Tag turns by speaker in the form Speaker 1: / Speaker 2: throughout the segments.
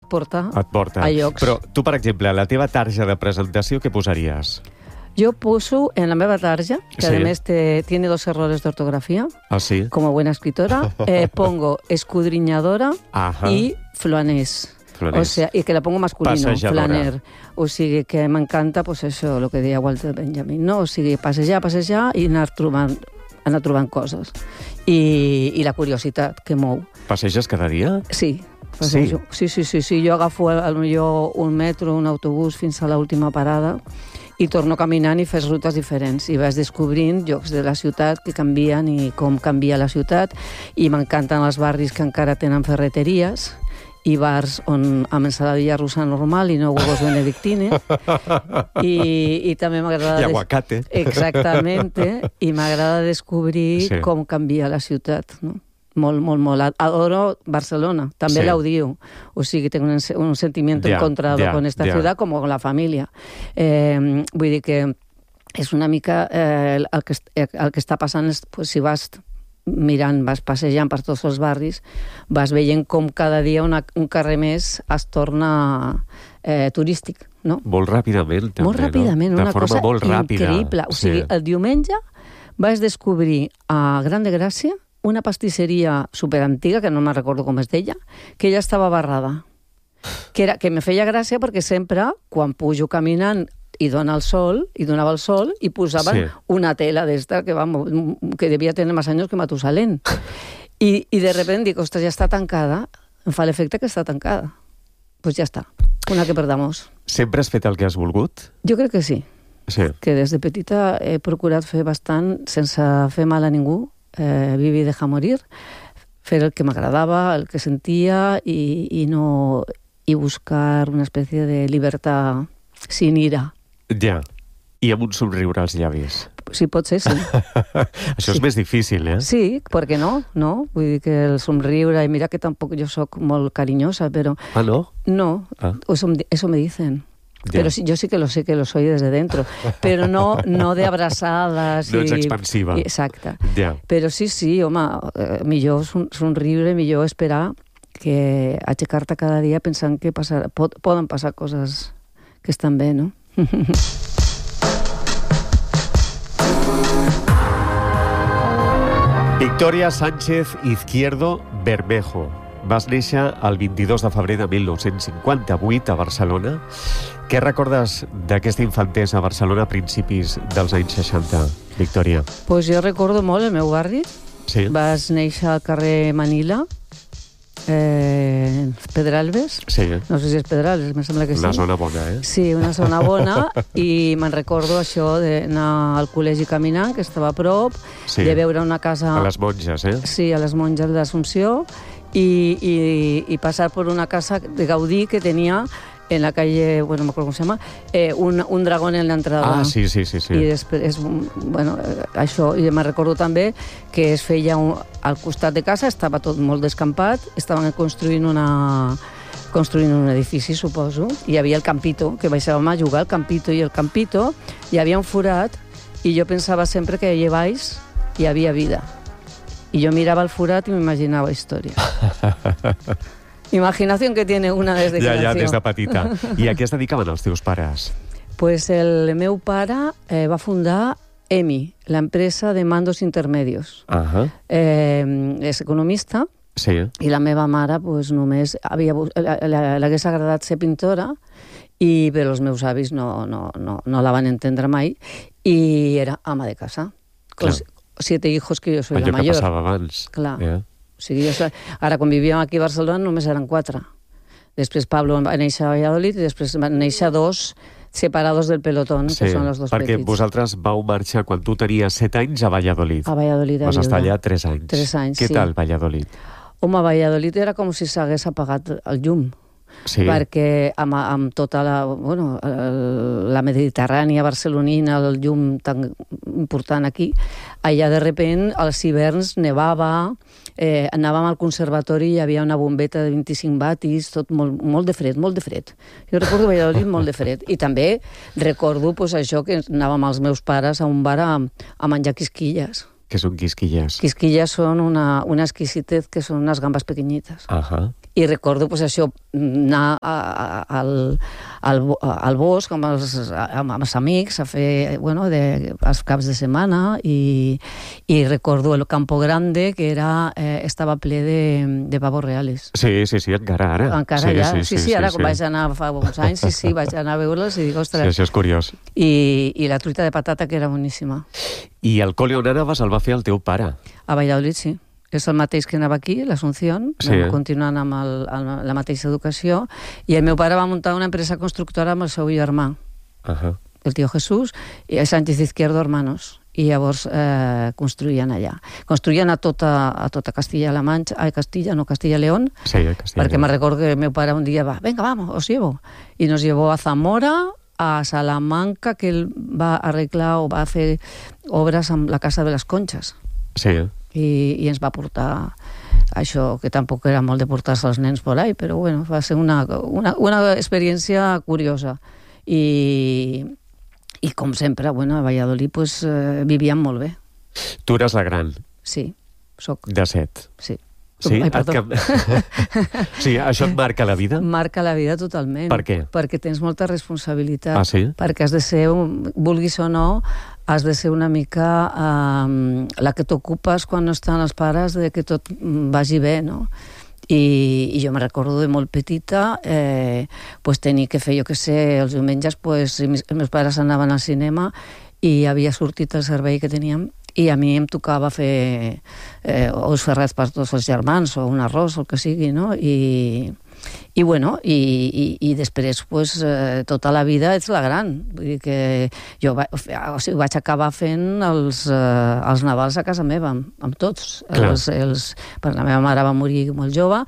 Speaker 1: porta
Speaker 2: Et porta.
Speaker 1: a llocs.
Speaker 2: Però tu, per exemple, a la teva tarja de presentació, què posaries?
Speaker 1: Yo puso en la meva tarja, que
Speaker 2: Sí.
Speaker 1: además tiene 2 errores de ortografía,
Speaker 2: Ah, sí?
Speaker 1: como buena escritora, pongo escudriñadora
Speaker 2: Ajá.
Speaker 1: y flanés.
Speaker 2: Flanés.
Speaker 1: O sea, y que la pongo masculino,
Speaker 2: Passejadora.
Speaker 1: flaner. O sigui que m'encanta, pues això, lo que deia Walter Benjamin, no? O sigui, passejar i anar trobant coses. I la curiositat que mou.
Speaker 2: Passeges cada dia?
Speaker 1: Sí. Passejo. Sí. Jo agafo potser un metro, un autobús fins a l'última parada i torno caminant i fes rutes diferents i vas descobrint llocs de la ciutat que canvien i com canvia la ciutat, i m'encanten els barris que encara tenen ferreteries i bars amb ensaladilla russa normal i no huevos benedictine, i també m'agrada...
Speaker 2: I aguacate.
Speaker 1: Exactamente, i m'agrada descobrir com canvia la ciutat, no? Molt. Adoro Barcelona, també l'odio. O sigui, tengo un sentimiento encontrado con esta ciudad como con la familia. Vull dir que és una mica el que està passant, pues, si vas mirant, vas passejant per tots els barris, vas veient com cada dia un carrer més es torna turístic, no?
Speaker 2: Molt ràpidament, també,
Speaker 1: molt ràpidament,
Speaker 2: no?
Speaker 1: una cosa increïble. O sigui, el diumenge vas descobrir a Gran de Gràcia una pastisseria superantiga, que no me'n recordo com es deia, que ja estava barrada. Que me feia gràcia perquè sempre, quan pujo caminant i donava el sol, i posaven una tela d'esta que devia tenir més anys que Matusalén. I de repente dic, ostres, ja està tancada. Em fa l'efecte que està tancada. Doncs ja està, una que perdamos.
Speaker 2: Sempre has fet el que has volgut?
Speaker 1: Jo crec que sí. Que des de petita he procurat fer bastant, sense fer mal a ningú, vivir i deixar morir, fer el que m'agradava, el que sentia, i buscar una espècie de llibertat sin ira.
Speaker 2: Ja. I amb un somriure als llavis.
Speaker 1: Sí, pot ser, sí.
Speaker 2: Això és més difícil, eh?
Speaker 1: Sí, per què no? No? Vull dir que el somriure, i mira que tampoc jo soc molt carinyosa, però...
Speaker 2: Ah, no?
Speaker 1: No, eso me dicen. Pero yo sí que lo sé, que lo soy desde dentro, pero no de abraçades.
Speaker 2: No ets expansiva.
Speaker 1: Exacte.
Speaker 2: Ja.
Speaker 1: Però sí, home, millor somriure, millor esperar que aixecar-te cada dia pensant que poden passar coses que estan bé, no?
Speaker 2: Victoria Sánchez Izquierdo Bermejo. Vas néixer el 22 de febrer de 1958 a Barcelona. Què recordes d'aquesta infantesa a Barcelona a principis dels anys 60, Victòria?
Speaker 1: Pues jo recordo molt el meu barri.
Speaker 2: Sí.
Speaker 1: Vas néixer al carrer Manila, Pedralbes.
Speaker 2: Sí.
Speaker 1: No sé si és Pedralbes, me sembla que sí.
Speaker 2: Una zona bona, eh?
Speaker 1: Sí, una zona bona, i me'n recordo això d'anar al col·legi caminant, que estava a prop, de veure una casa...
Speaker 2: A les monges, eh?
Speaker 1: Sí, a les monges d'Assumpció, y pasar por una casa de Gaudí que tenía en la calle, bueno, no me acuerdo cómo se llama, un dragón en la entrada.
Speaker 2: Ah, sí.
Speaker 1: I després, bueno, això, i me'n recordo també que es feia al costat de casa, estava tot molt descampat, estaven construint un edifici, suposo, i hi havia el campito, que baixàvem a jugar al campito, i el campito hi havia un forat, i jo pensava sempre que allà baix hi havia vida. Y yo miraba el forat y me imaginaba historia. Imaginación que tiene una desde que nació.
Speaker 2: Ja, des de petita. I a què es dedicaven els teus pares?
Speaker 1: Pues el meu pare va fundar EMI, la empresa de mandos intermedios. És economista, i la meva mare pues, només l'hagués agradat ser pintora, però els meus avis no la van entendre mai, i era ama de casa. 7 hijos, que jo soy la mayor.
Speaker 2: Allò que passava abans.
Speaker 1: Clar. O sigui, ara, quan vivíem aquí a Barcelona, només eren 4. Després Pablo va néixer a Valladolid i després van néixer 2 separados del pelotón, que són els 2 petits.
Speaker 2: Perquè vosaltres vau marxar quan tu tenies 7 anys a Valladolid.
Speaker 1: A Valladolid.
Speaker 2: Vas estar allà 3 anys.
Speaker 1: 3 anys, sí.
Speaker 2: Què tal, Valladolid?
Speaker 1: Home, Valladolid era com si s'hagués apagat el llum.
Speaker 2: Sí.
Speaker 1: Perquè amb tota la Mediterrània barcelonina, el llum tan important aquí, allà de repent als hiverns nevava, anàvem al conservatori i hi havia una bombeta de 25 vatis, tot molt de fred, molt de fred. Jo recordo Valladolid molt de fred. I també recordo això que anàvem els meus pares a un bar a menjar quisquilles.
Speaker 2: Què són quisquilles?
Speaker 1: Quisquilles són una exquisitez, que són unes gambes pequeñitas. I recordo, pues, això, anar al bosc amb els amics a fer, bueno, els caps de setmana, i recordo el Campo Grande, que estava ple de pavos reales.
Speaker 2: Sí, encara ara.
Speaker 1: Encara ja. Sí, ara quan vaig anar fa uns anys, vaig anar a veure'ls i dic, ostres...
Speaker 2: Sí, això és curiós.
Speaker 1: I la truita de patata, que era boníssima.
Speaker 2: I el col·le on anaves el va fer el teu pare?
Speaker 1: A Valladolid, sí. És el mateix que anava aquí, l'Asunción, continuant amb la mateixa educació, i el meu pare va muntar una empresa constructora amb el seu germà, el tio Jesús, i a Sánchez Izquierdo Hermanos, i llavors construïen allà. Construïen a tota Castilla-La Mancha, Castilla-León, perquè me recordo que el meu pare un dia va, venga, vamos, os llevo, i nos llevó a Zamora, a Salamanca, que ell va arreglar o va fer obres amb la Casa de les Conxes.
Speaker 2: Sí,
Speaker 1: i ens va portar això, que tampoc era molt de portar-se els nens por ahí, però bueno, va ser una experiència curiosa. I com sempre, bueno, a Valladolid pues, vivíem molt bé.
Speaker 2: Tu eres la gran?
Speaker 1: Sí, soc.
Speaker 2: De 7?
Speaker 1: Sí.
Speaker 2: Sí?
Speaker 1: Ai, perdó.
Speaker 2: Sí, això et marca la vida?
Speaker 1: Marca la vida totalment.
Speaker 2: Per què?
Speaker 1: Perquè tens molta responsabilitat.
Speaker 2: Ah, sí?
Speaker 1: Perquè has de ser, vulguis o no, has de ser una mica la que t'ocupes quan no estan els pares de que tot vagi bé, no? I jo me recordo de molt petita pues tenir que fer, jo que sé, els diumenges pues, els meus pares anaven al cinema i havia sortit el servei que teníem i a mi em tocava fer ous ferrats per tots els germans o un arròs o el que sigui, no? I bueno, i després pues, tota la vida ets la gran, vull dir que jo vaig acabar fent els Nadals a casa meva amb tots, perquè la meva mare va morir molt jove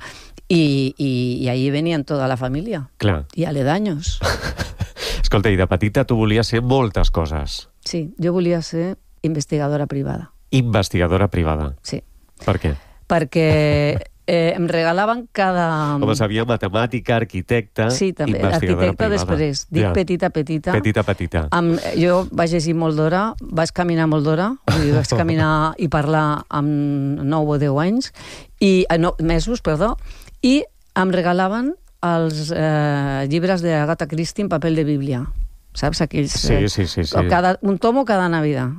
Speaker 1: i allí venien tota la família.
Speaker 2: Clar.
Speaker 1: I aledaños.
Speaker 2: Escolta, i de petita tu volies ser moltes coses.
Speaker 1: Sí, jo volia ser investigadora privada.
Speaker 2: Investigadora privada?
Speaker 1: Sí.
Speaker 2: Per què?
Speaker 1: Perquè em regalaven cada...
Speaker 2: Com sabia, matemàtica, arquitecta,
Speaker 1: sí, també, arquitecta privada. Després. Dic ja. Petita. Petita. Jo vaig llegir molt d'hora, vaig caminar molt d'hora, vaig caminar i parlar amb 9 o 10 anys, mesos, i em regalaven els llibres d'Agatha Christie en paper de Bíblia. Saps? Aquells...
Speaker 2: Sí.
Speaker 1: Un tomo cada Navidad.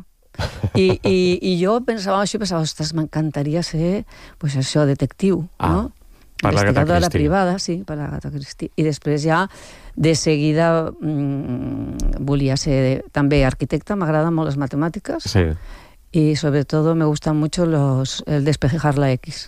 Speaker 1: I jo pensava, ostres, m'encantaria ser, pues això, detectiu, no?
Speaker 2: Per
Speaker 1: investigadora privada, sí, per l'Agatha Christie. I després ja, de seguida, volia ser també arquitecta, m'agraden molt les matemàtiques, i sobretot me gustan mucho el despejar la X.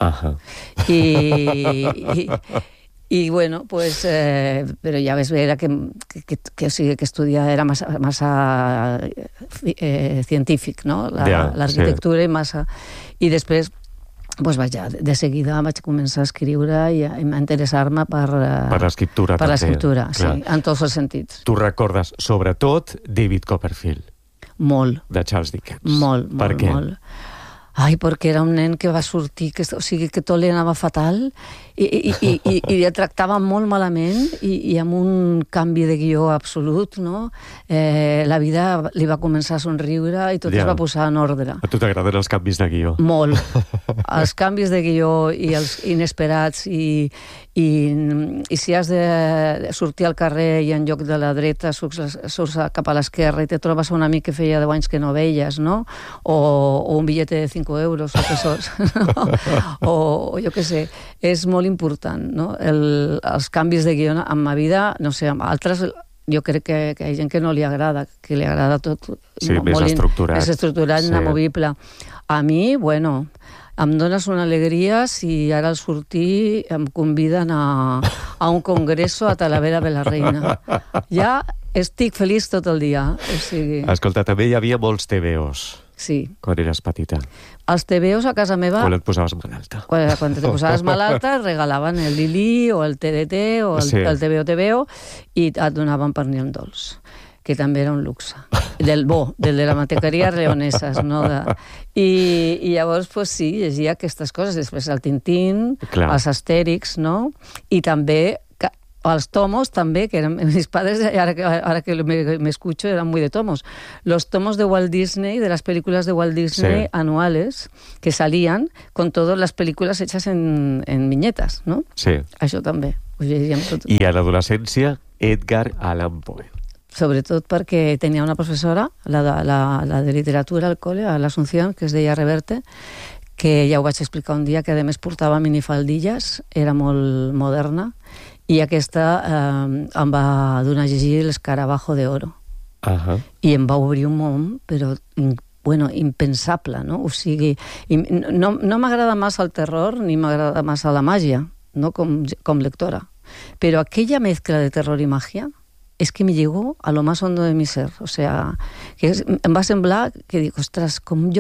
Speaker 1: I bueno, pues, però ja ves, era que estudiar era massa científic, no? L'arquitectura i massa... I després, pues vaja, de seguida vaig començar a escriure i a interessar-me per
Speaker 2: l'escriptura.
Speaker 1: Per l'escriptura, sí, en tots els sentits.
Speaker 2: Tu recordes, sobretot, David Copperfield.
Speaker 1: Molt.
Speaker 2: De Charles Dickens.
Speaker 1: Molt.
Speaker 2: Per què?
Speaker 1: Ai, perquè era un nen que va sortir, que tot li anava fatal i el tractava molt malament i amb un canvi de guió absolut, no? La vida li va començar a somriure i tot es va posar en ordre.
Speaker 2: A tu t'agraden els canvis de guió?
Speaker 1: Molt. Els canvis de guió i els inesperats i si has de sortir al carrer i en lloc de la dreta surts cap a l'esquerra i te trobes un amic que feia 10 anys que no veies, no? O un bitllet de 5 euros o pesos, no? O jo què sé, és molt important, no? Els canvis de guió en ma vida, no sé, amb altres jo crec que hi ha gent que no li agrada, que li agrada tot
Speaker 2: més estructurat,
Speaker 1: inamovible. A mi, bueno, em dones una alegria si ara al sortir em conviden a un congreso a Talavera de la Reina. Ja estic feliç tot el dia.
Speaker 2: Escolta, també hi havia molts TVOs.
Speaker 1: Sí.
Speaker 2: Quan eres petita.
Speaker 1: Els TVOs a casa meva...
Speaker 2: Quan et posaves malalta.
Speaker 1: Quan te posaves malalta regalaven el Lili o el TDT o el TVO i et donaven pernil dolç, que també era un luxe. Del de la mantequeria Leonesas, no? I llavors, pues sí, llegia aquestes coses. Després el Tintín, els Astèrix, no? I també Els tomos també, que eran mis padres, ahora que me escucho, eran muy de tomos. Los tomos de Walt Disney, de las películas de Walt Disney anuales, que salían con todas las películas hechas en viñetas, ¿no?
Speaker 2: Sí.
Speaker 1: Això també.
Speaker 2: I a l'adolescència, Edgar Allan Poe.
Speaker 1: Sobretot perquè tenia una professora, la de literatura al col·le, a l'Asunción, que es deia Reverte, que ja ho vaig explicar un dia, que a més portava minifaldilles, era molt moderna, i aquesta em va donar a llegir l'Escarabajo de Oro. I em va obrir un món, però impensable, no? O sigui, no m'agrada massa el terror, ni m'agrada massa la màgia, no? Com lectora. Però aquella mezcla de terror i màgia es que me llegó a lo más hondo de mi ser. O sea, que em va semblar que dic, ostres, com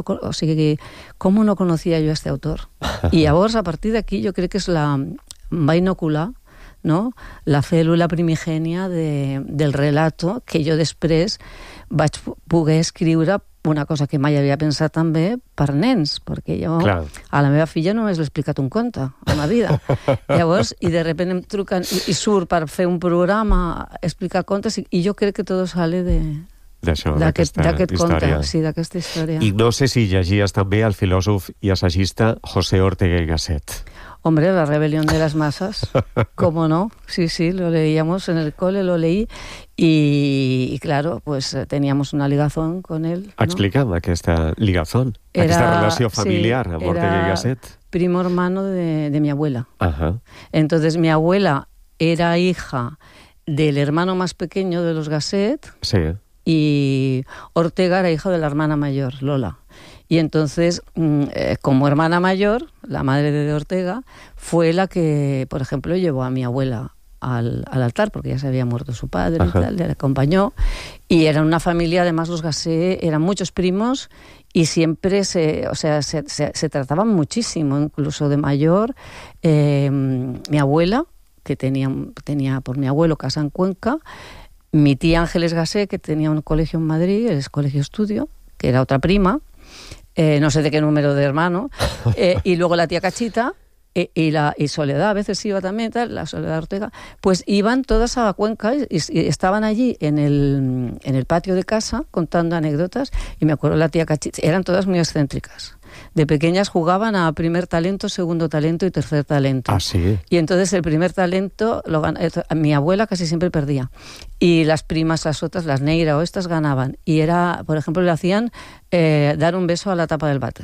Speaker 1: no conocía yo a este autor. I llavors, a partir d'aquí, jo crec que em va inocular, no? La cèl·lula primigènia del relato que jo després vaig poder escriure una cosa que mai havia pensat també per nens, perquè jo a la meva filla només l'he explicat un conte a la vida. Llavors, i de repente em truquen i surt per fer un programa, explicar contes, i jo crec que tot sale d'aquest conte, sí, d'aquesta història.
Speaker 2: I no sé si llegies també el filòsof i assagista José Ortega y Gasset.
Speaker 1: Hombre, La rebelión de las masas, ¿cómo no? Sí, lo leíamos en el cole, lo leí, y claro, pues teníamos una ligazón con él, ¿no?
Speaker 2: Explica'm aquesta ligazón, aquesta relació familiar amb Ortega y Gasset.
Speaker 1: Primo hermano de mi abuela. Entonces, mi abuela era hija del hermano más pequeño de los Gasset, y Ortega era hija de la hermana mayor, Lola. Y entonces, como hermana mayor, la madre de Ortega fue la que, por ejemplo, llevó a mi abuela al altar, porque ya se había muerto su padre y tal, le acompañó. Y era una familia, además los Gasset eran muchos primos y siempre se trataban muchísimo, incluso de mayor. Mi abuela, que tenía por mi abuelo casa en Cuenca, mi tía Ángeles Gasset, que tenía un colegio en Madrid, el Colegio Estudio, que era otra prima, no sé de qué número de hermano, y luego la tía Cachita y Soledad, a veces iba también, la Soledad Ortega, pues iban todas a Cuenca y estaban allí en el patio de casa contando anécdotas, y me acuerdo la tía Cachita, eran todas muy excéntricas. De pequeñas jugaban a primer talento, segundo talento y tercer talento.
Speaker 2: Sí.
Speaker 1: Y entonces el primer talento, mi abuela casi siempre perdía. Y las primas, las otras, las Neira o estas, ganaban. Y era, por ejemplo, le hacían dar un beso a la tapa del váter.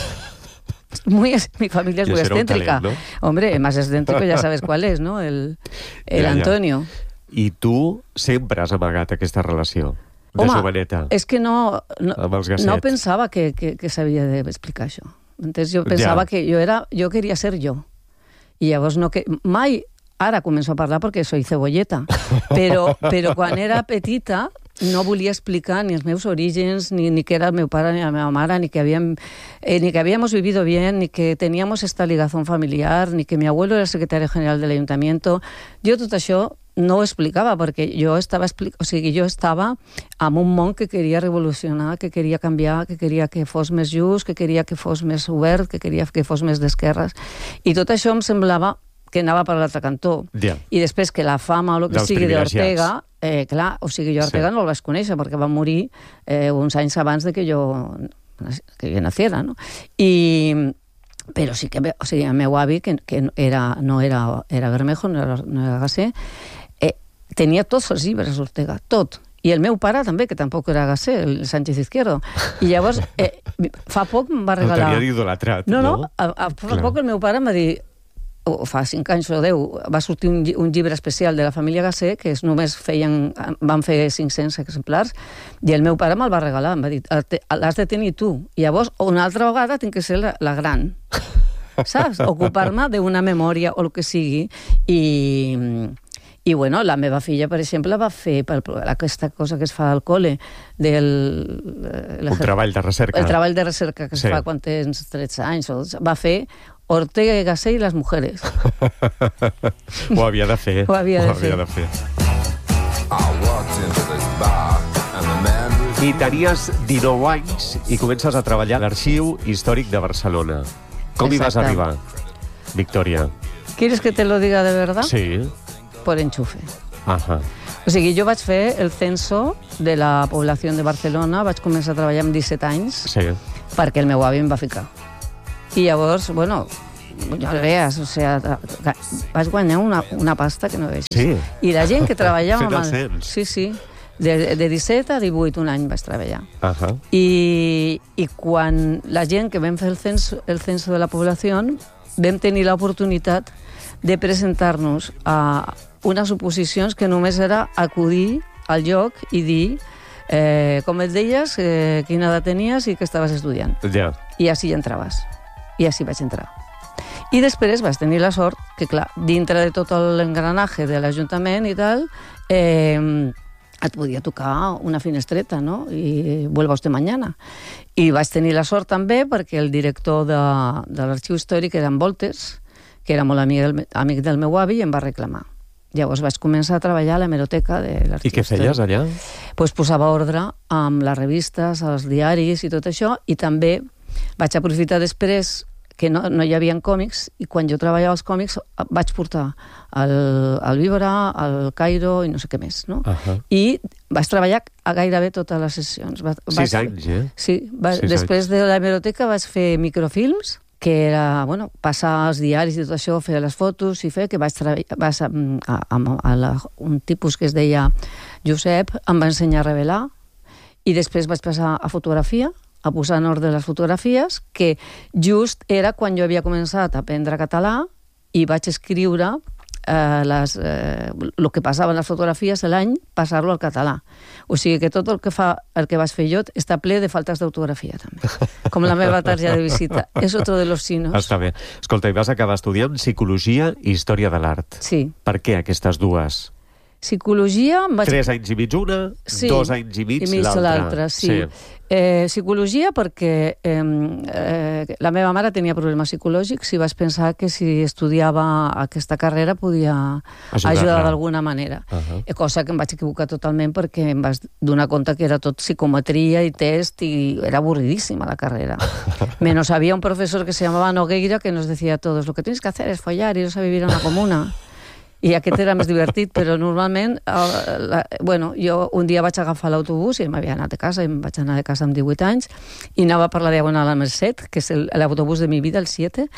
Speaker 1: Mi familia es muy excéntrica. Talent, ¿no? Hombre, más excéntrico ya sabes cuál es, ¿no? El Antonio.
Speaker 2: I tu sempre has amagat aquesta relació? Joveneta.
Speaker 1: És que no pensava que s'havia d'explicar això. Entonces jo pensava que jo queria ser jo. I llavors mai, ara començo a parlar perquè soy cebolleta, però quan era petita no volia explicar ni els meus orígens, ni que era el meu pare ni la meva mare, ni que habíamos vivido bien, ni que teníamos esta ligazón familiar, ni que mi abuelo era el secretario general del ayuntamiento. Jo tot això no ho explicava, perquè jo estava en un món que queria revolucionar, que queria canviar, que queria que fos més just, que queria que fos més obert, que queria que fos més d'esquerres. I tot això em semblava que anava per l'altre cantó. I després que la fama o el que sigui d'Ortega, clar, o sigui, jo Ortega no el vaig conèixer perquè va morir uns anys abans de que jo naciera, no? Però sí que, o sigui, el meu avi, que no era Bermejo, no era Gasset, tenia tots els llibres Ortega, tot. I el meu pare també, que tampoc era Gasset, el Sánchez Izquierdo. I llavors, fa poc em va regalar...
Speaker 2: El tenia idolatrat, no?
Speaker 1: No, fa poc el meu pare em va dir, fa 5 anys o 10, va sortir un llibre especial de la família Gasset, que només van fer 500 exemplars, i el meu pare me'l va regalar, em va dir, l'has de tenir tu. I llavors, una altra vegada, tinc que ser la gran. Saps? Ocupar-me d'una memòria o el que sigui. I bueno, la meva filla, per exemple, va fer aquesta cosa que es fa al col·le,
Speaker 2: un treball de recerca.
Speaker 1: El treball de recerca que es fa quan tens 13 anys, va fer Ortega y Gasset y las mujeres.
Speaker 2: Ho havia de fer.
Speaker 1: Ho havia de fer.
Speaker 2: I tenies 19 anys i comences a treballar a l'Arxiu Històric de Barcelona. Com hi vas arribar, Victòria?
Speaker 1: ¿Quieres que te lo diga de verdad?
Speaker 2: Sí.
Speaker 1: por enchufe.
Speaker 2: Ahà.
Speaker 1: O sigui, jo vaig fer el censo de la població de Barcelona, vaig començar a treballar amb 17 anys,
Speaker 2: Sí.
Speaker 1: perquè el meu avi em va ficar. I llavors, bueno, ja el veies, o sigui, vaig guanyar una pasta que no veig.
Speaker 2: Sí.
Speaker 1: I la gent que treballava...
Speaker 2: Fent el cens.
Speaker 1: Sí, sí. De 17 a 18, un any vaig treballar.
Speaker 2: Ahà.
Speaker 1: I quan la gent que vam fer el censo de la població, vam tenir l'oportunitat de presentar-nos a unes oposicions que només era acudir al lloc i dir com et deies, quina edat tenies i què estaves estudiant.
Speaker 2: Ja.
Speaker 1: I així entraves. I així vaig entrar. I després vas tenir la sort que, clar, dintre de tot l'engranatge de l'Ajuntament i tal, et podia tocar una finestreta, no? I vuelva usted mañana. I vaig tenir la sort també perquè el director de l'Arxiu Històric era en Voltes, que era molt amic del meu avi, i em va reclamar. Llavors vaig començar a treballar a l'hemeroteca de l'Arxiu Històric.
Speaker 2: I què feies allà?
Speaker 1: Pues posava ordre amb les revistes, els diaris i tot això, i també vaig aprofitar després que no hi havia còmics, i quan jo treballava els còmics vaig portar al Víbora, al Cairo i no sé què més, no? I vaig treballar a gairebé totes les sessions.
Speaker 2: 6 anys, eh?
Speaker 1: Sí, després de l'hemeroteca vaig fer microfilms, que era, bueno, passar els diaris i tot això, fer les fotos i fer, que vaig treballar amb un tipus que es deia Josep, em va ensenyar a revelar, i després vaig passar a fotografia, a posar en ordre les fotografies, que just era quan jo havia començat a aprendre català i vaig escriure el que passava en les fotografies l'any, passar-lo al català. O sigui que tot el que vaig fer jo està ple de faltes d'autografia, també. Com la meva targeta de visita. És otro de los signos.
Speaker 2: Està bé. Escolta, i vas acabar estudiant Psicologia i Història de l'Art.
Speaker 1: Sí.
Speaker 2: Per què aquestes dues?
Speaker 1: Psicologia...
Speaker 2: 3 anys i mig una, 2 anys i mig l'altra.
Speaker 1: Sí. Psicologia perquè la meva mare tenia problemes psicològics i vaig pensar que si estudiava aquesta carrera podia ajudar d'alguna manera. Cosa que em vaig equivocar totalment perquè em vaig donar compte que era tot psicometria i test i era avorridísima la carrera. Menos había un profesor que se llamaba Nogueira que nos decía a todos, lo que tienes que hacer es follar, iros a vivir en la comuna. I aquest era més divertit, però normalment, jo un dia vaig agafar l'autobús i m'havia anat de casa, i em vaig anar de casa amb 18 anys, i anava per la Diagonal a Merced, que és l'autobús de mi vida, el 7,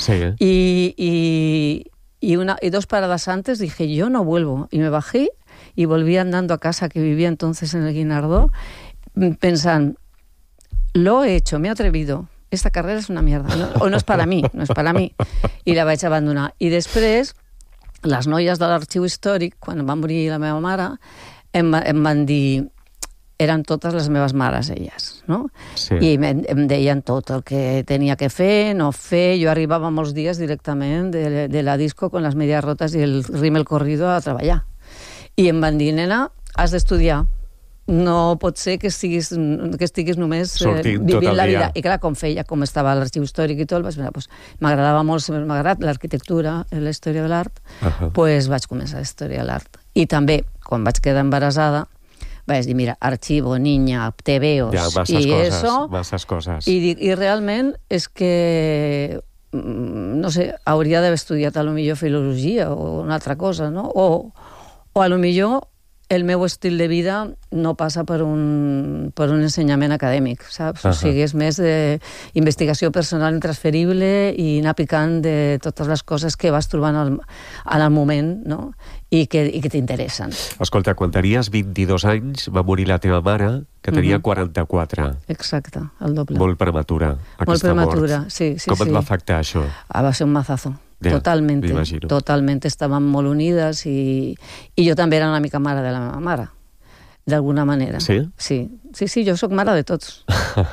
Speaker 1: y 2 paradas antes dije, yo no vuelvo, y me bajé y volví andando a casa, que vivía entonces en el Guinardó, pensando, lo he hecho, me he atrevido, esta carrera es una mierda, no es para mí, i la vaig abandonar. I després, les noies de l'Arxiu Històric, quan va morir la meva mare, em van dir, eren totes les meves mares, elles, no?
Speaker 2: Sí.
Speaker 1: I em deien tot el que tenia que fer, no fer. Jo arribava molts dies directament de la disco con les medias rotas i el rímel corrido a treballar. I em van dir, nena, has d'estudiar. No pot ser que estiguis només vivint la vida. I clar, com estava l'Arxiu Històric i tot, m'agradava molt, sempre m'ha agradat l'arquitectura, la història de l'art, doncs vaig començar la història de l'art. I també, quan vaig quedar embarassada, vaig dir, mira, arxivo, niña, tebeos,
Speaker 2: masses coses.
Speaker 1: I realment és que, no sé, hauria d'haver estudiat a lo millor filologia o una altra cosa, no? O a lo millor el meu estil de vida no passa per un ensenyament acadèmic, saps? O sigui, és més d'investigació personal intransferible i anar picant de totes les coses que vas trobant en el moment, no? I que t'interessen.
Speaker 2: Escolta, quan tenies 22 anys va morir la teva mare, que tenia 44.
Speaker 1: Exacte, el doble.
Speaker 2: Molt prematura, aquesta mort.
Speaker 1: Molt prematura, sí.
Speaker 2: Com et va afectar això?
Speaker 1: Va ser un mazazo. Totalment, estàvem molt unides i jo també era una mica mare de la meva mare, d'alguna manera.
Speaker 2: Sí?
Speaker 1: Sí, jo sóc mare de tots.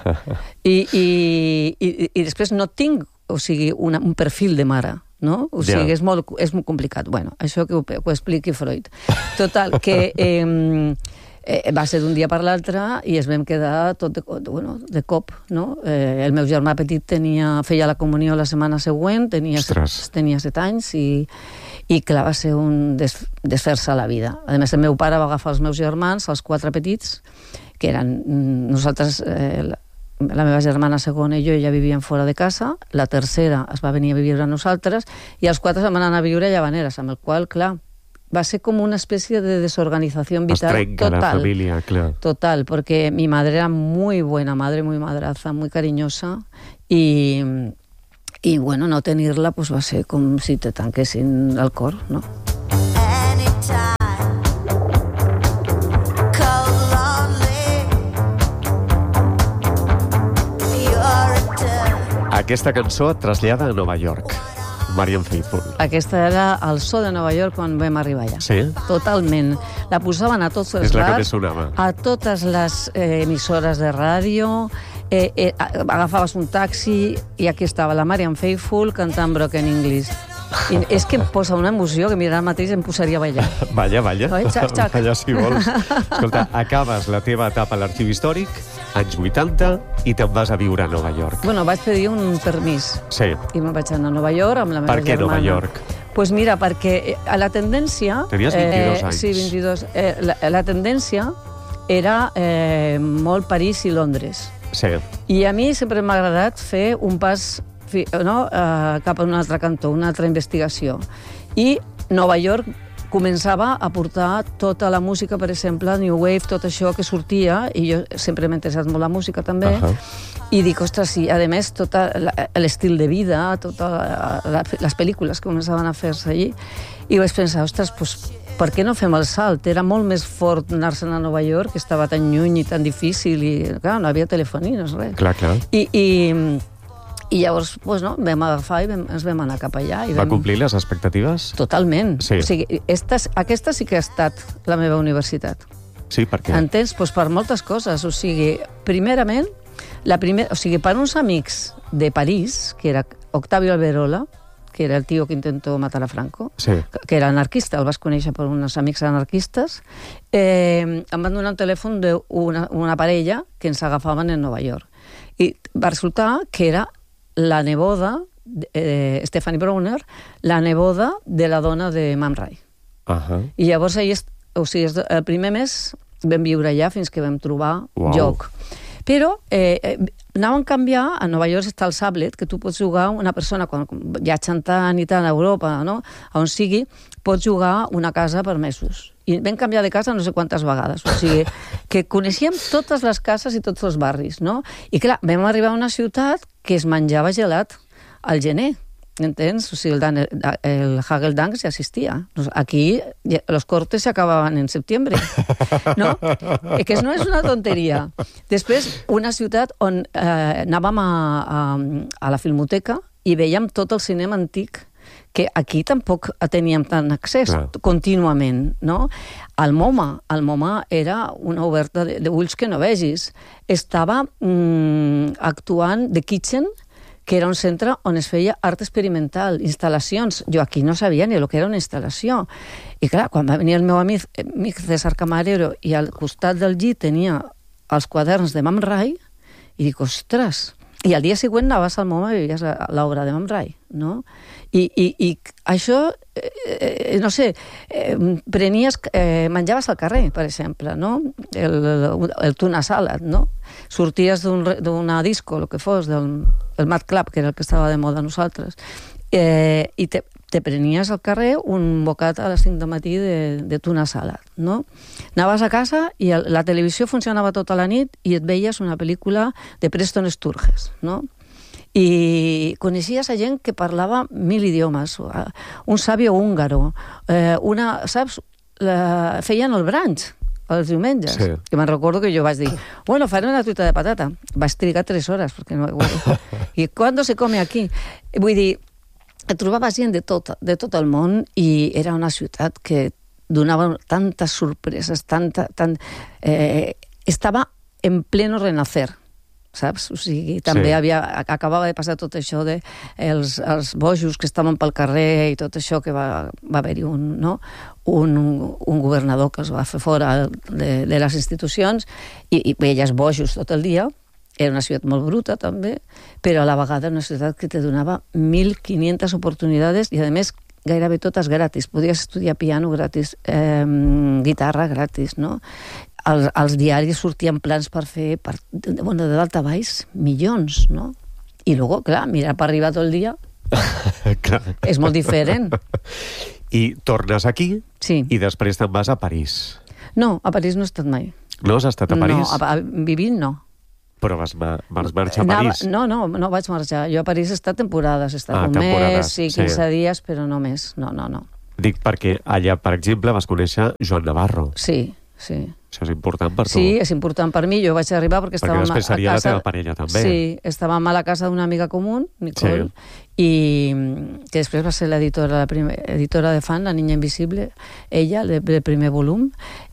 Speaker 1: I després no tinc, o sigui, un perfil de mare, no? O sigui, és molt complicat. Bueno, això que ho expliqui Freud. Total, que va ser d'un dia per l'altre i es vam quedar tot de cop, no? El meu germà petit feia la comunió la setmana següent, tenia 7 anys i clar, va ser un desfer-se a la vida. A més, el meu pare va agafar els meus germans, els 4 petits, que eren nosaltres, la meva germana segona i jo ja vivíem fora de casa, la tercera es va venir a viure a nosaltres i els 4 se'n van anar a viure a Llavaneres, amb el qual, clar, va ser como una especie de desorganización vital.
Speaker 2: Es trenca
Speaker 1: total,
Speaker 2: la familia, claro.
Speaker 1: Total, porque mi madre era muy buena madre, muy madraza, muy cariñosa, y bueno, no tenir-la pues, va ser com si te tanquessin el cor, no?
Speaker 2: Aquesta cançó et trasllada a Nova York. Marianne Faithfull.
Speaker 1: Aquesta era el so de Nova York quan vam arribar allà.
Speaker 2: Sí?
Speaker 1: Totalment. La posaven a tots els
Speaker 2: És la que
Speaker 1: bars,
Speaker 2: més sonava.
Speaker 1: a totes les emissores de ràdio, agafaves un taxi i aquí estava la Marianne Faithfull cantant Broken English. I és que em posa una emoció que mira, ara mateix em posaria a ballar.
Speaker 2: Balla, balla.
Speaker 1: Oi, xac, xac.
Speaker 2: Balla, si vols. Escolta, acabes la teva etapa a l'Arxiu Històric, anys 80, i te'n vas a viure a Nova York.
Speaker 1: Bueno, vaig pedir un permís.
Speaker 2: Sí.
Speaker 1: I me'n vaig anar a Nova York amb la meva
Speaker 2: Per què
Speaker 1: germana.
Speaker 2: Nova York?
Speaker 1: Pues mira, perquè a la tendència...
Speaker 2: Tenies 22 anys.
Speaker 1: Sí, 22. La tendència era molt París i Londres.
Speaker 2: Sí.
Speaker 1: I a mi sempre m'ha agradat fer un pas cap a un altre cantó, una altra investigació. I Nova York començava a portar tota la música, per exemple, New Wave, tot això que sortia, i jo sempre m'he interessat molt la música també, i dic, ostres, sí, a més, tot l'estil de vida, totes les pel·lícules que començaven a fer-se allí, i vaig pensar, ostres, doncs, per què no fem el salt? Era molt més fort anar-se'n a Nova York, que estava tan lluny i tan difícil, i clar, no havia telefonia, no és res.
Speaker 2: Clar, clar.
Speaker 1: I llavors pues, no, vam agafar i ens vam anar cap allà.
Speaker 2: Va complir les expectatives?
Speaker 1: Totalment.
Speaker 2: Sí.
Speaker 1: O sigui, aquesta sí que ha estat la meva universitat.
Speaker 2: Sí, per què?
Speaker 1: Entens? Pues per moltes coses. O sigui, primerament, per uns amics de París, que era Octavio Alberola, que era el tio que intentó matar a Franco,
Speaker 2: sí.
Speaker 1: que era anarquista, el vas conèixer per uns amics anarquistes, em van donar un telèfon d'una parella que ens agafaven en Nova York. I va resultar que era la neboda, Stephanie Browner, la neboda de la dona de Man Ray. I llavors, el primer mes vam viure allà fins que vam trobar lloc. Però anaven a canviar, a Nova York està el Sablet, que tu pots jugar, una persona, quan viatgen tant i tant a Europa, no? On sigui, pots jugar una casa per mesos. I vam canviar de casa no sé quantes vegades. O sigui, que coneixíem totes les cases i tots els barris, no? I clar, vam arribar a una ciutat que es menjava gelat al gener, entens? O sigui, el Hageldank ja existia. Aquí los cortes se acababan en septiembre, no? Que no és una tonteria. Després, una ciutat on anàvem a la Filmoteca i veiem tot el cinema antic, que aquí tampoc teníem tant accés contínuament, no? El MoMA era una oberta d'ulls que no vegis. Estava actuant The Kitchen, que era un centre on es feia art experimental, instal·lacions. Jo aquí no sabia ni el que era una instal·lació. I clar, quan va venir el meu amic César Camarero i al costat del llit tenia els quaderns de Man Ray, i dic, ostres... I al dia següent anaves al MoMA i veies l'obra de Man Ray, no? I això, no sé, menjaves al carrer, per exemple, no? El tuna salad, no? Sorties d'una disco, el que fos, del Mad Club, que era el que estava de moda a nosaltres, i te prenies al carrer un bocat a les 5 del matí de tuna salad, no? Anaves a casa i la televisió funcionava tota la nit i et veies una pel·lícula de Preston Sturges, no? I coneixies a gent que parlava 1000 idiomes, un sàvio húngaro, saps? Feien el brunch els diumenges, que me'n recordo que jo vaig dir, bueno, faré una truita de patata. Vaig trigar 3 hores, perquè no... I ¿cuándo se come aquí? Vull dir, trobava gent de tot el món i era una ciutat que donava tantes sorpreses, estava en pleno renacer, saps? O sigui, també acabava de passar tot això de els bojos que estaven pel carrer i tot això, que va haver-hi un governador que els va fer fora de les institucions i veies bojos tot el dia. Era una ciutat molt bruta, també, però a la vegada una ciutat que te donava 1.500 oportunitats i, a més, gairebé totes gratis. Podies estudiar piano gratis, guitarra gratis, no? Els diaris sortien plans per fer, de dalt a baix, milions, no? I després, clar, mirar per arribar tot el dia és molt diferent.
Speaker 2: I tornes aquí
Speaker 1: Sí.
Speaker 2: i després te'n vas a París.
Speaker 1: No, a París no he estat mai.
Speaker 2: No has estat a París?
Speaker 1: No, vivint no.
Speaker 2: Però vas marxar a París?
Speaker 1: No vaig marxar. Jo a París he estat temporades. He estat un mes, 15 dies, però no més. No.
Speaker 2: Dic perquè allà, per exemple, vas conèixer Joan Navarro.
Speaker 1: Sí.
Speaker 2: Això és important per tu.
Speaker 1: Sí, és important per mi. Jo vaig arribar perquè estàvem a casa...
Speaker 2: Perquè després seria la teva parella, també.
Speaker 1: Sí, estàvem a la casa d'una amiga comú, Nicole, i que després va ser l'editora de Fan, La Niña Invisible, ella, del primer volum,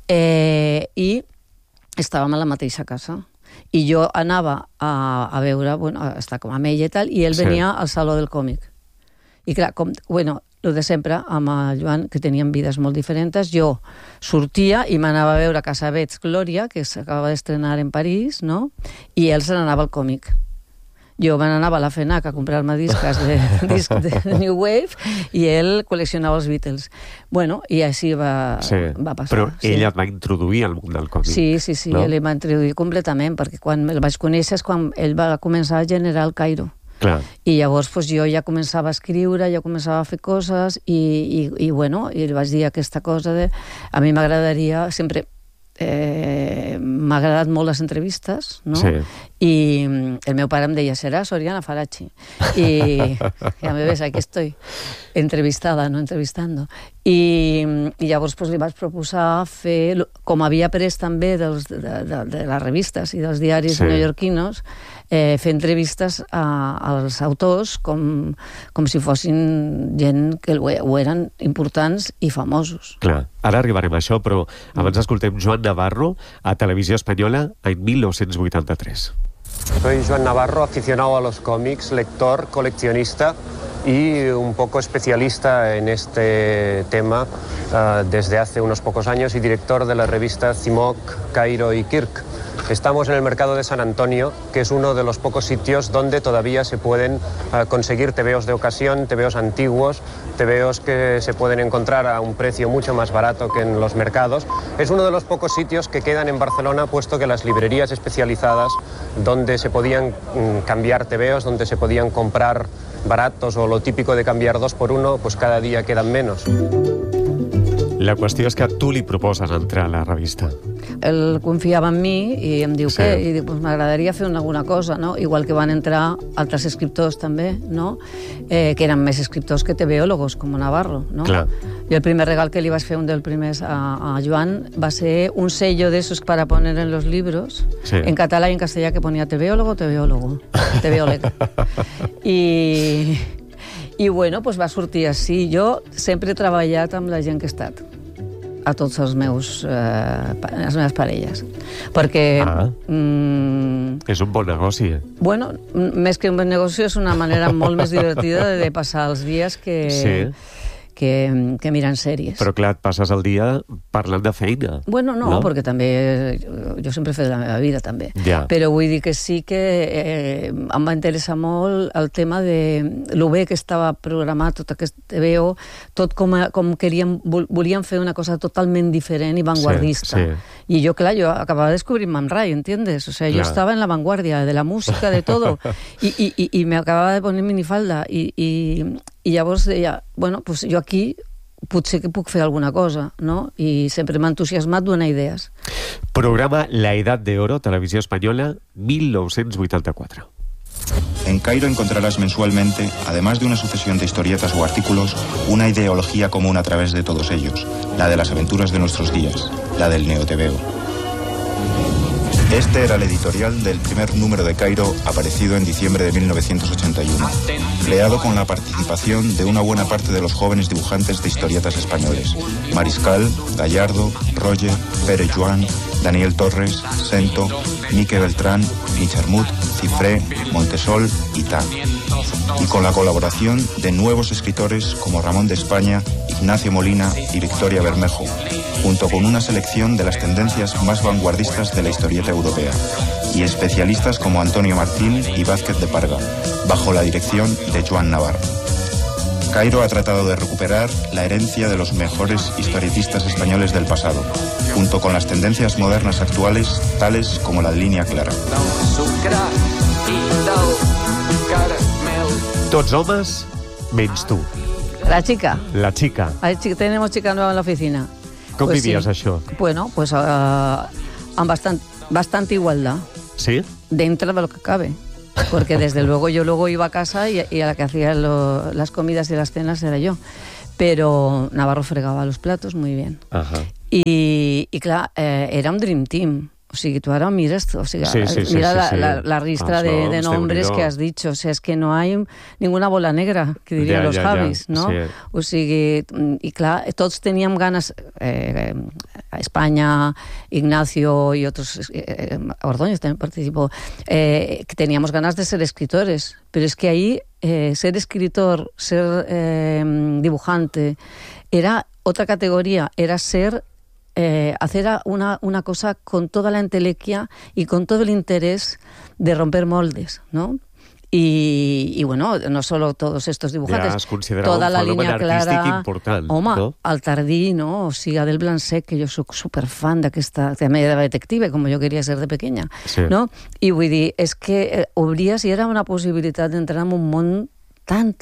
Speaker 1: i estàvem a la mateixa casa. I jo anava a veure, a estar com amb ella i tal, i ell venia al Saló del Còmic. I clar, el de sempre, amb el Joan, que teníem vides molt diferents, jo sortia i m'anava a veure Casabets Glòria, que s'acaba d'estrenar en París, no? I ell se n'anava al còmic. Jo me n'anava a la FNAC a comprar-me discs de New Wave i ell col·leccionava els Beatles. I així va passar.
Speaker 2: Però ella et va introduir al món del còmic.
Speaker 1: Sí, no? Ell em va introduir completament, perquè quan el vaig conèixer és quan ell va començar a generar el Cairo.
Speaker 2: Clar.
Speaker 1: I llavors jo ja començava a escriure, ja començava a fer coses i li vaig dir aquesta cosa de... A mi m'agradaria sempre... m'ha agradat molt les entrevistes, no?
Speaker 2: Sí.
Speaker 1: I el meu pare em deia, serà Soriana Farachi. I ja me ves, aquí estoy, entrevistada, no entrevistando. I llavors li vaig proposar fer, com havia après també de les revistes i dels diaris neoyorquinos, fer entrevistes als autors com si fossin gent que ho eren importants i famosos.
Speaker 2: Clar, ara arribarem a això, però abans escoltem Joan Navarro a Televisió Espanyola en 1983.
Speaker 3: Soy Joan Navarro, aficionado a los cómics, lector, coleccionista y un poco especialista en este tema desde hace unos pocos años y director de la revista Cimoc, Cairo y Kirk. Estamos en el mercado de San Antonio, que es uno de los pocos sitios donde todavía se pueden conseguir tebeos de ocasión, tebeos antiguos, tebeos que se pueden encontrar a un precio mucho más barato que en los mercados. Es uno de los pocos sitios que quedan en Barcelona, puesto que las librerías especializadas donde se podían cambiar tebeos, donde se podían comprar baratos o lo típico de cambiar 2 por 1, pues cada día quedan menos.
Speaker 2: La qüestió és que tu li proposes entrar a la revista.
Speaker 1: Ell confiava en mi i em diu què? I dic, m'agradaria fer alguna cosa, no? Igual que van entrar altres escriptors també, no? Que eren més escriptors que tebeòlogos, com Navarro, no?
Speaker 2: Clar.
Speaker 1: I el primer regal que li vaig fer, un dels primers a Joan, va ser un sello de esos para poner en los libros, en català i en castellà, que ponia tebeòlogo, tebeòleg. I pues va sortir així. Jo sempre he treballat amb la gent que he estat, a tots les meves parelles. Perquè...
Speaker 2: és un bon negoci,
Speaker 1: Bueno, més que un bon negoci, és una manera molt més divertida de passar els dies que miren sèries.
Speaker 2: Però clar, et passes el dia parlant de feina.
Speaker 1: Bueno, no, perquè també jo sempre he fet la meva vida, també.
Speaker 2: Ja.
Speaker 1: Però vull dir que sí que em va interessar molt el tema de lo bé que estava programat tot aquest TVO, tot com volíem fer una cosa totalment diferent i vanguardista. I jo, clar, jo acabava de descobrir Man Ray, ¿entiendes? O sea, yo estaba en la vanguardia de la música, de todo, y me acabava de poner minifalda, i llavors deia, pues jo aquí potser que puc fer alguna cosa, no? I sempre m'ha entusiasmat donar idees.
Speaker 2: Programa La Edad de Oro, Televisió Espanyola, 1984.
Speaker 4: En Cairo encontrarás mensualmente, además de una sucesión de historietas o artículos, una ideología común a través de todos ellos, la de las aventuras de nuestros días, la del neotebeo. Este era el editorial del primer número de Cairo, aparecido en diciembre de 1981, creado con la participación de una buena parte de los jóvenes dibujantes de historietas españoles: Mariscal, Gallardo, Roger, Pere Joan, Daniel Torres, Sento, Mique Beltrán, Guicharmut, Cifré, Montesol y Tan. Y con la colaboración de nuevos escritores como Ramón de España, Ignacio Molina y Victoria Bermejo, junto con una selección de las tendencias más vanguardistas de la historieta europea, y especialistas como Antonio Martín y Vázquez de Parga, bajo la dirección de Joan Navarro. Cairo ha tratado de recuperar la herencia de los mejores historietistas españoles del pasado, junto con las tendencias modernas actuales, tales como la línea clara.
Speaker 2: Tots homes, menys tu.
Speaker 1: La chica.
Speaker 2: La chica.
Speaker 1: Tenemos chica nueva en la oficina.
Speaker 2: Com
Speaker 1: pues
Speaker 2: vivías
Speaker 1: sí.
Speaker 2: això?
Speaker 1: Bueno, pues amb bastante igualdad.
Speaker 2: ¿Sí?
Speaker 1: Dentro de lo que cabe. Porque desde luego yo luego iba a casa y a la que hacía las comidas y las cenas era yo. Pero Navarro fregaba los platos muy bien.
Speaker 2: Ajá.
Speaker 1: I clar, era un dream team. O sigui, tu ara mires, o sigui, mira la ristra de nombres que has dicho. O sea, es que no hay ninguna bola negra, que dirían los Javis, ¿no? Sí. O sigui, i clar, tots teníem ganes, España, Ignacio y otros, Ordóñez también participó, que teníamos ganas de ser escritores. Pero es que ahí, ser escritor, ser dibujante, era otra categoría, era ser... hacer una cosa con toda la entelequia y con todo el interés de romper moldes, ¿no? Y bueno, no solo todos estos dibujantes, toda la línea clara,
Speaker 2: important,
Speaker 1: home,
Speaker 2: no?
Speaker 1: el Tardí, no? O sigui, Adel Blancet, que jo soc superfan d'aquesta, també era detective, com jo queria ser de pequeña, sí. No? I vull dir, és que obries i era una possibilitat d'entrar en un món tan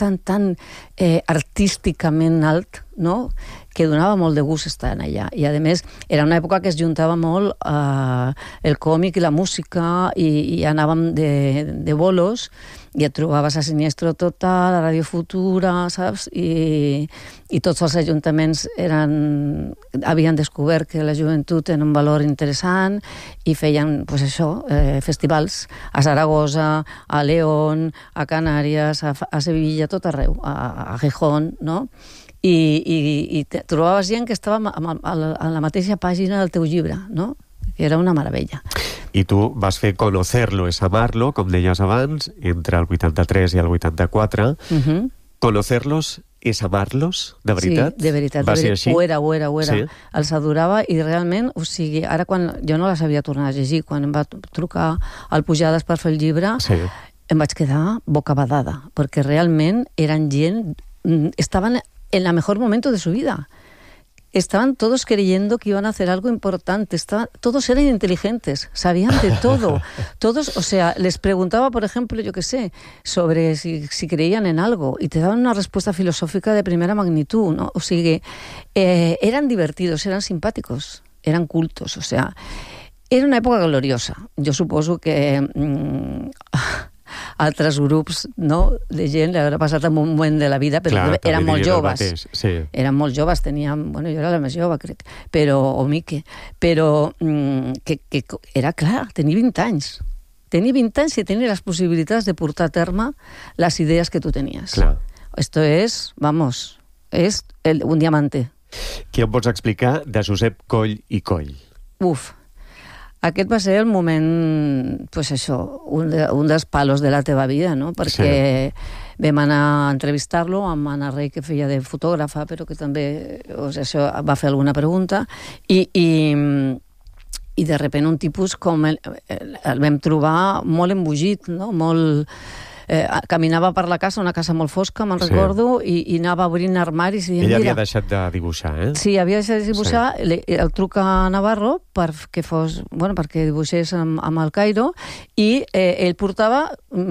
Speaker 1: artísticament alt, no?, que donava molt de gust estar allà. I, a més, era una època que es juntava molt el còmic i la música i anàvem de bolos i et trobaves a Siniestro Total, a Radio Futura, saps? I tots els ajuntaments havien descobert que la joventut era un valor interessant i feien, pues això, festivals a Saragossa, a León, a Canàries, a Sevilla, tot arreu, a Gijón, no? I trobaves gent que estava a la mateixa pàgina del teu llibre, no? Que era una meravella.
Speaker 2: I tu vas fer Conocerlo es amarlo, com deies abans, entre el 83 i el 84. Conocerlos es amarlos, de veritat?
Speaker 1: Sí, de veritat.
Speaker 2: Va ser així?
Speaker 1: Ho era.
Speaker 2: Sí?
Speaker 1: Els adorava i realment, o sigui, ara quan jo no la sabia tornar a llegir, quan em va trucar al Pujades per fer el llibre, sí, em vaig quedar bocabadada, perquè realment eren gent... Estaven en el mejor momento de su vida. Estaban todos creyendo que iban a hacer algo importante. Todos eran inteligentes, sabían de todo. Todos, o sea, les preguntaba, por ejemplo, yo qué sé, sobre si creían en algo y te daban una respuesta filosófica de primera magnitud, ¿no? O sea, eran divertidos, eran simpáticos, eran cultos, o sea, era una època gloriosa. Jo suposo que... altres grups, no?, de gent l'haurà passat en un moment de la vida, però clar, eren molt joves. Sí. Eren molt joves, teníem... Bueno, jo era la més jove, crec, o Mique, però que era clar, tenia 20 anys. Tenia 20 anys i tenia les possibilitats de portar a terme les idees que tu tenies. Clar. Esto es, vamos, es un diamante.
Speaker 2: Què em pots explicar de Josep Coll i Coll?
Speaker 1: Aquest va ser el moment, pues això, un dels palos de la teva vida, no? Perquè vam anar a entrevistar-lo amb Anna Rey, que feia de fotògrafa, però que també això, va fer alguna pregunta, i de repente un tipus com el vam trobar molt embogit, no? Molt... caminava per la casa, una casa molt fosca, me'n recordo, i anava obrint armaris i dient,
Speaker 2: ell havia deixat de dibuixar, eh?
Speaker 1: Sí, havia deixat de dibuixar, el truca a Navarro perquè dibuixés amb el Cairo, i ell portava,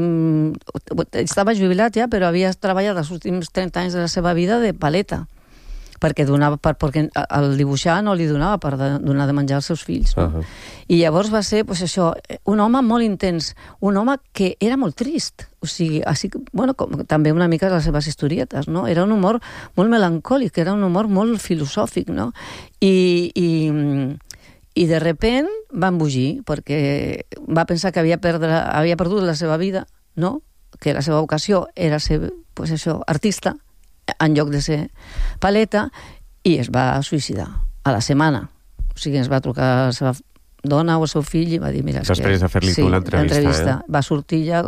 Speaker 1: estava jubilat ja, però havia treballat els últims 30 anys de la seva vida de paleta, perquè el dibuixar no li donava per donar de menjar als seus fills. No? I llavors va ser, pues això, un home molt intens, un home que era molt trist, o sigui, també una mica de les seves historietes, no? Era un humor molt melancòlic, era un humor molt filosòfic, no? I de repent va embogir, perquè va pensar que havia perdut la seva vida, no? Que la seva vocació era ser, pues això, artista, en lloc de ser paleta, i es va suïcidar a la setmana. O sigui, es va trucar a la seva dona o al seu fill i va dir, mira...
Speaker 2: Després de fer-li tu l'entrevista.
Speaker 1: Va sortir ja...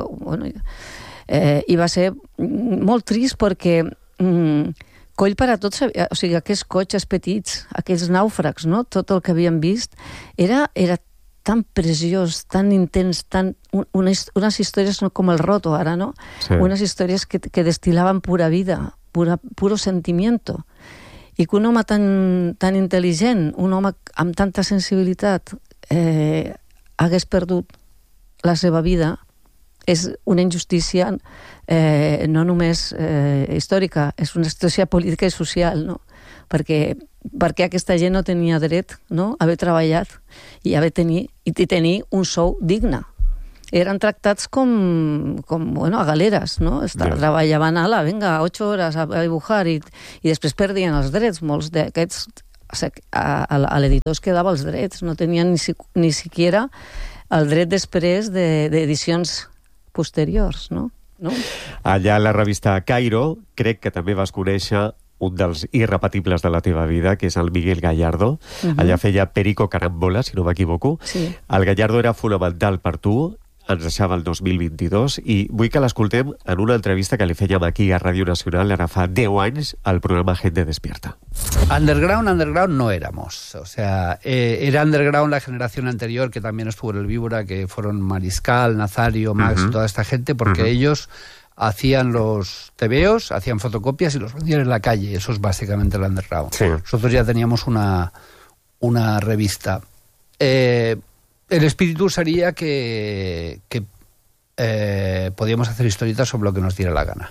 Speaker 1: I va ser molt trist perquè Coll per a tots, o sigui, aquests cotxes petits, aquells nàufrags, no? Tot el que havíem vist, era tan preciós, tan intens, unes històries com el Roto ara, no? Sí. Unes històries que destilaven pura vida, puro sentimiento. I que un home tan intel·ligent, un home amb tanta sensibilitat, hagués perdut la seva vida és una injustícia no només històrica, és una injustícia política i social, no? Perquè aquesta gent no tenia dret, no?, a haver treballat i tenir un sou digne. Eren tractats com a galeres, no? Treballaven, vinga, 8 hores a dibujar i després perdien els drets. Molts d'aquests, a l'editor es quedava els drets, no tenien ni siquiera el dret després d'edicions posteriors, no?
Speaker 2: Allà a la revista Cairo crec que també vas conèixer un dels irrepetibles de la teva vida, que és el Miguel Gallardo. Allà feia Perico Carambola, si no m'equivoco.
Speaker 1: Sí.
Speaker 2: El Gallardo era fonamental per tu, ens deixava el 2022, i vull que l'escoltem en una entrevista que li fèiem aquí a Ràdio Nacional ara fa 10 anys al programa Gente Despierta.
Speaker 5: Underground no éramos. O sea, era underground la generación anterior, que también estuvo en el Víbora, que fueron Mariscal, Nazario, Max, toda esta gente, porque ellos hacían los tebeos, hacían fotocopias y los vendían en la calle. Eso es básicamente el underground. Sí. Nosotros ya teníamos una revista. El espíritu sería que podíamos hacer historietas sobre lo que nos diera la gana.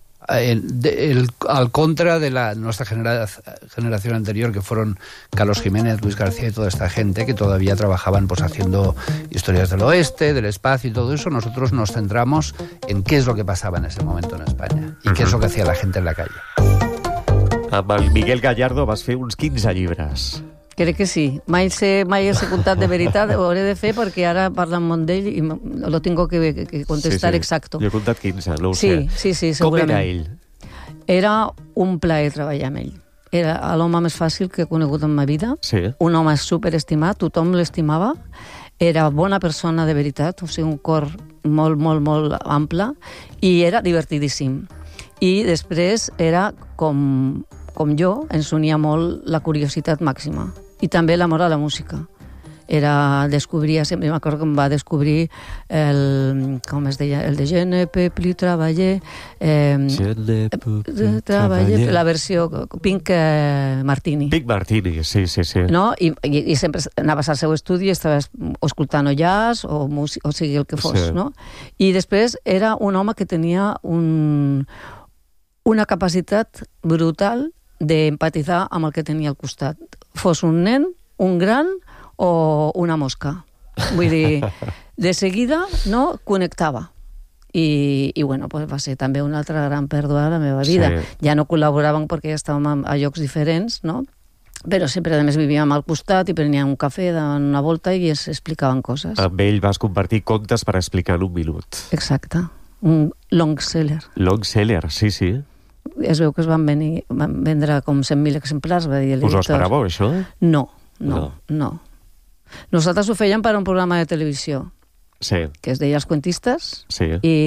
Speaker 5: Al contra de nuestra generación anterior, que fueron Carlos Jiménez, Luis García y toda esta gente que todavía trabajaban pues haciendo historias del oeste, del espacio y todo eso, nosotros nos centramos en qué es lo que pasaba en ese momento en España y qué es lo que hacía la gente en la calle.
Speaker 2: Amb el Miguel Gallardo vas fer uns 15 llibres.
Speaker 1: Crec que sí. Mai he contat de veritat, ho hauré de fer perquè ara parla amb ell i lo tengo que contestar exacto.
Speaker 2: Jo he contat 15, no ho sé.
Speaker 1: Sí, segurament.
Speaker 2: Com era ell?
Speaker 1: Era un plaer treballar amb ell. Era l'home més fàcil que he conegut en ma vida.
Speaker 2: Sí.
Speaker 1: Un home superestimat, tothom l'estimava. Era bona persona de veritat, o sigui, un cor molt, molt, molt ample, i era divertidíssim. I després era com jo, ens unia molt la curiositat màxima i també l'amor a la música. Descobria, sempre m'acordo que em va descobrir com es deia, el de Je ne peux plus travailler, la versió Pink Martini.
Speaker 2: Pink Martini, sí.
Speaker 1: No? I sempre anaves al seu estudi i estaves escoltant jazz o sigui el que fos, sí. No? I després era un home que tenia una capacitat brutal d'empatitzar amb el que tenia al costat. Fos un nen, un gran o una mosca. Vull dir, de seguida, no, connectava. I bueno, pues va ser també una altra gran pèrdua de la meva vida. Sí. Ja no col·laboràvem perquè ja estàvem a llocs diferents, no? Però sempre, a més, vivíem al costat i preníem un cafè, daven una volta i es explicaven coses.
Speaker 2: Amb ell vas compartir contes per explicar en un minut.
Speaker 1: Exacte. Un long seller.
Speaker 2: Long seller, sí.
Speaker 1: Es veu que es van vendre com 100.000 exemplars, va dir l'editor.
Speaker 2: Us ho esperàveu, això?
Speaker 1: No. Nosaltres ho fèiem per a un programa de televisió,
Speaker 2: sí, que
Speaker 1: es deia Els Cuentistes,
Speaker 2: sí.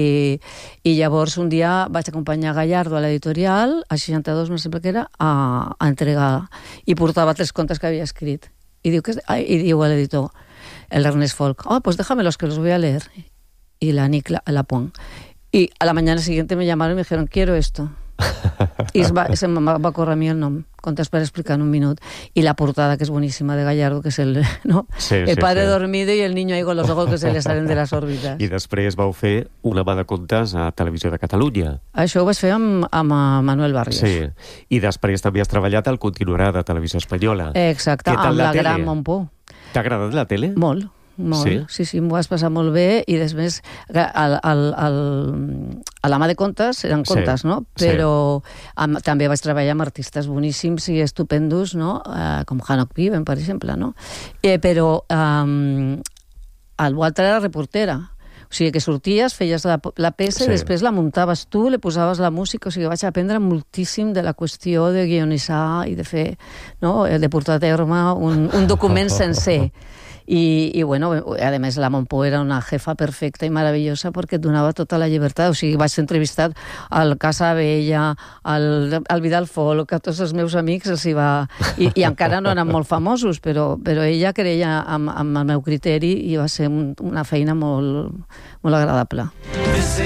Speaker 1: I llavors un dia vaig acompanyar Gallardo a l'editorial, a 62, no sé per què era, a entregar, i portava 3 contes que havia escrit. I diu a l'editor, l'Ernest Folk, pues déjamelos que los voy a leer. Y la Nick la pon. Y a la mañana siguiente me llamaron y me dijeron, quiero esto. I se me va córrer a mi el nom, contes per explicar en un minut, i la portada, que és boníssima, de Gallardo, que és el padre dormido y el niño ahí con los ojos que se le salen de las órbitas.
Speaker 2: I després vau fer una mà de contes a Televisió de Catalunya.
Speaker 1: Això ho vaig fer amb Manuel Barrios.
Speaker 2: Sí, i després també has treballat al Continuarà de Televisió Espanyola.
Speaker 1: Exacte, amb la gran Montpó.
Speaker 2: T'ha agradat la tele?
Speaker 1: Molt. Sí, m'ho vas passar molt bé, i després a l'ama de contes eren contes, no? Però també vaig treballar amb artistes boníssims i estupendos, no? Com Hanok Viven, per exemple, no? Però el Walter era reportera, o sigui que sorties, feies la peça i després la muntaves tu, li posaves la música, o sigui que vaig aprendre moltíssim de la qüestió de guionitzar i de fer, no? De portar a terme un document sencer. I bueno, a més la Montpó era una jefa perfecta i meravellosa perquè et donava tota la llibertat, o sigui, vaig ser entrevistat al Casa Vella, al Vidal Folk, a tots els meus amics els hi va... I encara no eren molt famosos, però ella creia amb el meu criteri i va ser una feina molt agradable.